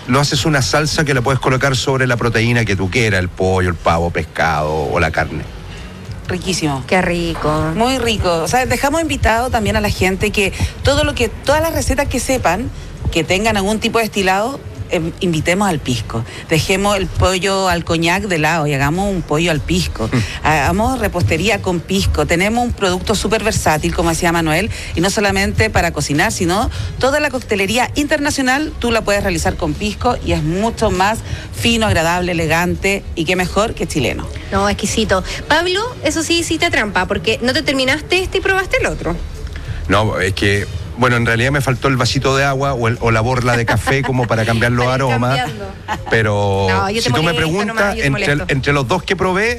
lo haces una salsa que la puedes colocar sobre la proteína que tú quieras, el pollo, el pavo, pescado o la carne. Riquísimo. Qué rico. Muy rico. O sea, dejamos invitado también a la gente que todas las recetas que sepan, que tengan algún tipo de destilado, invitemos al pisco. Dejemos el pollo al coñac de lado y hagamos un pollo al pisco. Hagamos repostería con pisco. Tenemos un producto súper versátil, como decía Manuel, y no solamente para cocinar, sino toda la coctelería internacional tú la puedes realizar con pisco y es mucho más fino, agradable, elegante y qué mejor que chileno. No, exquisito. Pablo, eso sí hiciste trampa, porque no te terminaste este y probaste el otro. No, es que... Bueno, en realidad me faltó el vasito de agua o la borla de café como para cambiar los aromas. Pero no, si tú me preguntas, entre los dos que probé,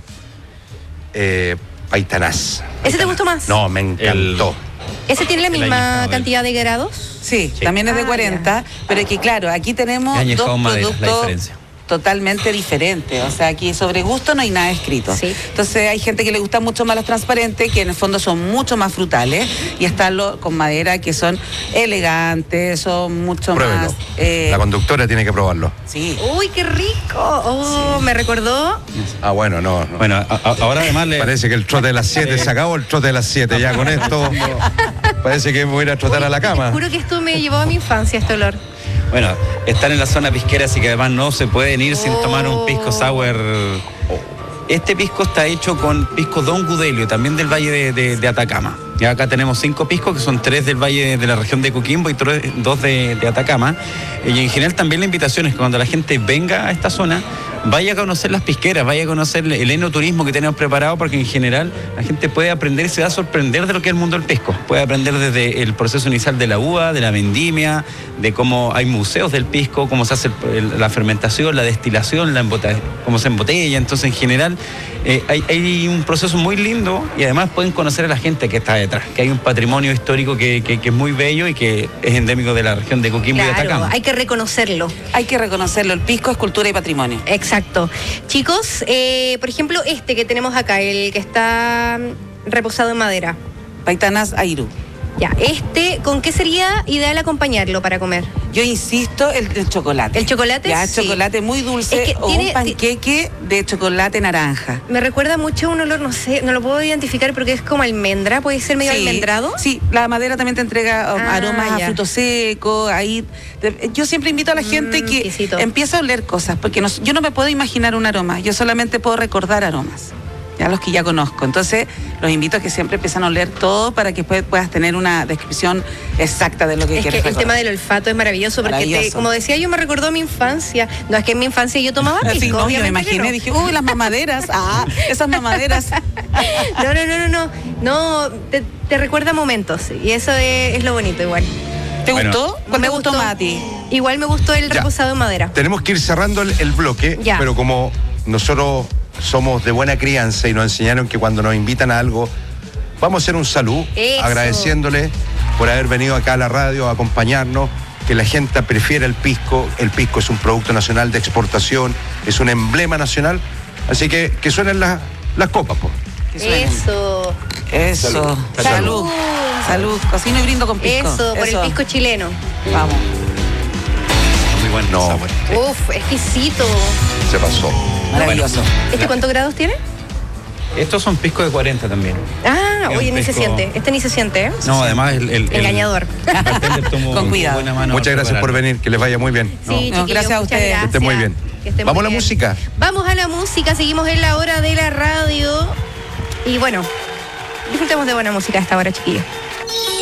Paitanás. ¿Ese te gustó más? No, me encantó. ¿Ese tiene la misma cantidad de grados? Sí, también es de 40, pero es que claro, aquí tenemos dos productos totalmente diferente, o sea, aquí sobre gusto no hay nada escrito. Sí. Entonces hay gente que le gusta mucho más los transparentes, que en el fondo son mucho más frutales, y están los con madera que son elegantes, son mucho Pruébelo. más... La conductora tiene que probarlo. Sí. ¡Uy, qué rico! Sí. Me recordó... Ah, bueno, no. Bueno, ahora además Parece que el trote de las 7, se acabó el trote de las 7, ya con esto parece que me voy a ir a trotar a la cama. Te juro que esto me llevó a mi infancia, este olor. Bueno, están en la zona pisquera, así que además no se pueden ir sin tomar un pisco sour. Este pisco está hecho con pisco Don Gudelio, también del Valle de Atacama. Y acá tenemos 5 piscos, que son 3 del Valle de la región de Coquimbo y 2 de Atacama. Y en general también la invitación es que cuando la gente venga a esta zona, vaya a conocer las pisqueras, vaya a conocer el enoturismo que tenemos preparado, porque en general la gente puede aprender y se va a sorprender de lo que es el mundo del pisco. Puede aprender desde el proceso inicial de la uva, de la vendimia, de cómo hay museos del pisco, cómo se hace la fermentación, la destilación, cómo se embotella. Entonces, en general, hay un proceso muy lindo y además pueden conocer a la gente que está detrás, que hay un patrimonio histórico que es muy bello y que es endémico de la región de Coquimbo y Atacama. Hay que reconocerlo. Hay que reconocerlo, el pisco es cultura y patrimonio. Exacto. Chicos, por ejemplo, este que tenemos acá, el que está reposado en madera. Paitanás Airú. Ya, ¿con qué sería ideal acompañarlo para comer? Yo insisto, el chocolate. ¿El chocolate? Ya, sí. Chocolate muy dulce, es que o un panqueque de chocolate naranja. Me recuerda mucho un olor, no sé, no lo puedo identificar porque es como almendra, puede ser medio almendrado. Sí, la madera también te entrega aromas a frutos secos. Yo siempre invito a la gente que empiece a oler cosas, porque yo no me puedo imaginar un aroma, yo solamente puedo recordar aromas. Ya los que ya conozco. Entonces, los invito a que siempre empiecen a oler todo para que puedas tener una descripción exacta de lo que quieres recordar. El tema del olfato es maravilloso porque, como decía yo, me recordó mi infancia. No, es que en mi infancia yo tomaba pisco. Sí, no, yo me imaginé, dije, las mamaderas. Esas mamaderas. No, te recuerda momentos y eso es lo bonito igual. ¿Te gustó? ¿Cuál me gustó, Mati? Igual me gustó el reposado en madera. Tenemos que ir cerrando el bloque, pero como nosotros somos de buena crianza y nos enseñaron que cuando nos invitan a algo, vamos a hacer un salud, agradeciéndole por haber venido acá a la radio a acompañarnos, que la gente prefiere el pisco. El pisco es un producto nacional de exportación, es un emblema nacional, así que suenen las copas, po. Eso. Salud. Cocino y brindo con pisco. Eso, por el pisco chileno. Vamos. Muy bueno. Uf, exquisito. Se pasó. Maravilloso. ¿Este cuántos grados tiene? Estos son pisco de 40 también. Oye, ni se siente. Este ni se siente, ¿eh? No, además engañador. Con cuidado. Muchas gracias por venir, que les vaya muy bien. Sí, gracias a ustedes. Que estén muy bien. Vamos a la música. Vamos a la música, seguimos en la hora de la radio. Y bueno, disfrutemos de buena música a esta hora, chiquillos.